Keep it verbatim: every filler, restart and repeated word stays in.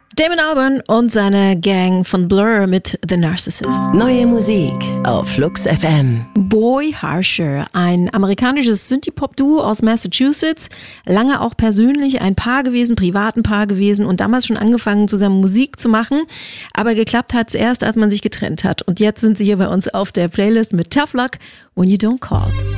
Damon Albarn und seine Gang von Blur mit The Narcissist. Neue Musik auf Flux F M. Boy Harsher, ein amerikanisches Synthie-Pop-Duo aus Massachusetts. Lange auch persönlich ein Paar gewesen, privat ein Paar gewesen und damals schon angefangen, zusammen Musik zu machen. Aber geklappt hat's erst, als man sich getrennt hat. Und jetzt sind sie hier bei uns auf der Playlist mit Tough Luck, When You Don't Call.